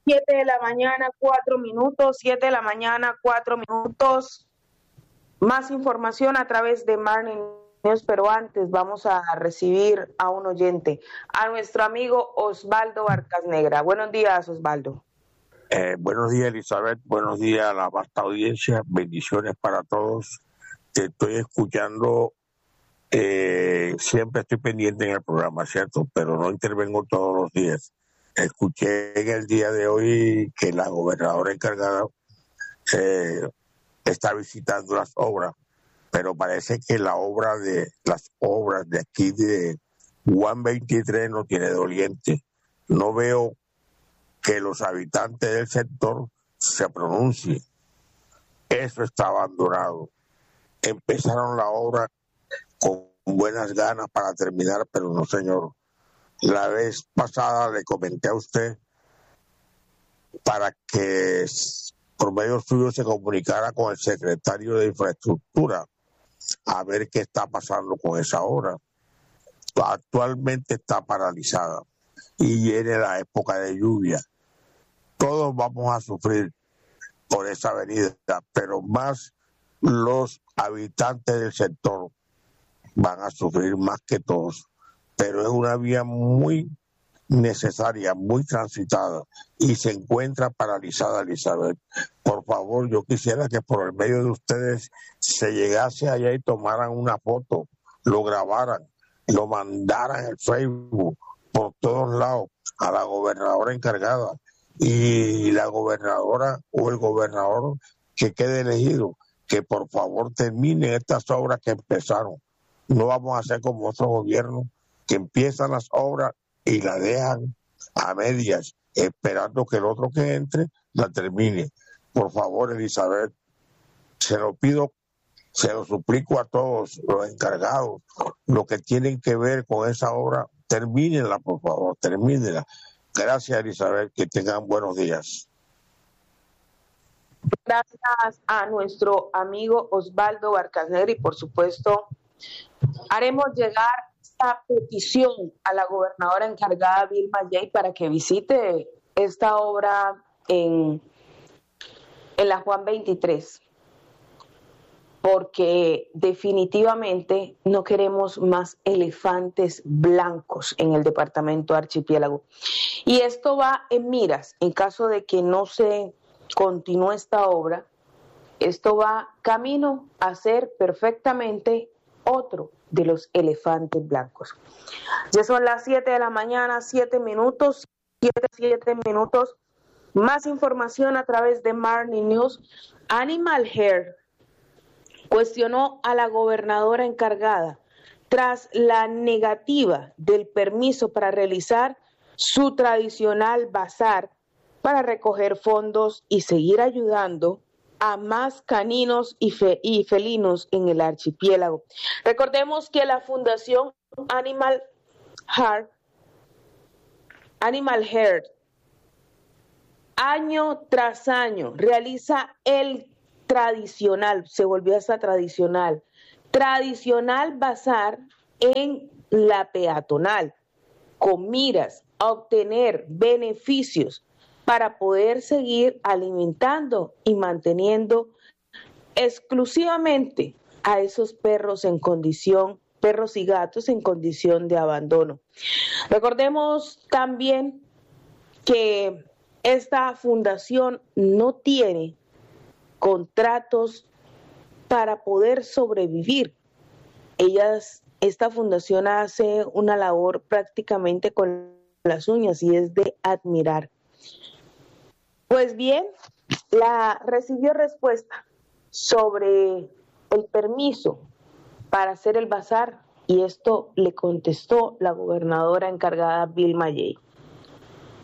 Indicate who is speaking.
Speaker 1: 7 de la mañana, 4 minutos, 7 de la mañana, 4 minutos. Más información a través de Morning News, pero antes vamos a recibir a un oyente, a nuestro amigo Osvaldo Barcasnegra. Buenos días, Osvaldo.
Speaker 2: Buenos días, Elizabeth. Buenos días a la vasta audiencia. Bendiciones para todos. Te estoy escuchando. Siempre estoy pendiente en el programa, ¿cierto? Pero no intervengo todos los días. Escuché en el día de hoy que la gobernadora encargada está visitando las obras, pero parece que las obras de aquí de Juan 23 no tiene doliente. No veo que los habitantes del sector se pronuncien. Eso está abandonado. Empezaron la obra con buenas ganas para terminar, pero no, señor. La vez pasada le comenté a usted para que por medio suyo se comunicara con el secretario de Infraestructura a ver qué está pasando con esa obra. Actualmente está paralizada y viene la época de lluvia. Todos vamos a sufrir por esa avenida, pero más los habitantes del sector van a sufrir más que todos. Pero es una vía muy necesaria, muy transitada y se encuentra paralizada, Elizabeth. Por favor, yo quisiera que por el medio de ustedes se llegase allá y tomaran una foto, lo grabaran, lo mandaran en Facebook por todos lados a la gobernadora encargada y la gobernadora o el gobernador que quede elegido, que por favor terminen estas obras que empezaron. No vamos a hacer como otros gobiernos que empiezan las obras y la dejan a medias, esperando que el otro que entre la termine. Por favor, Elizabeth, se lo pido, se lo suplico a todos los encargados, los que tienen que ver con esa obra, termínenla, por favor, termínenla. Gracias, Elizabeth, que tengan buenos días.
Speaker 1: Gracias a nuestro amigo Osvaldo Barcasnegra y por supuesto haremos llegar esta petición a la gobernadora encargada Vilma Yey para que visite esta obra en la Juan 23, porque definitivamente no queremos más elefantes blancos en el departamento Archipiélago. Y esto va en miras, en caso de que no se continúe esta obra, esto va camino a ser perfectamente otro de los elefantes blancos. Ya son las 7 de la mañana, 7 minutos, 7 minutos. Más información a través de Morning News. Animal Hair cuestionó a la gobernadora encargada tras la negativa del permiso para realizar su tradicional bazar para recoger fondos y seguir ayudando a más caninos y felinos en el archipiélago. Recordemos que la Fundación Animal Heart año tras año realiza el tradicional, se volvió hasta tradicional bazar en la peatonal, con miras a obtener beneficios para poder seguir alimentando y manteniendo exclusivamente a esos perros y gatos en condición de abandono. Recordemos también que esta fundación no tiene contratos para poder sobrevivir. Esta fundación hace una labor prácticamente con las uñas y es de admirar. Pues bien, recibió respuesta sobre el permiso para hacer el bazar y esto le contestó la gobernadora encargada Vilma Yey.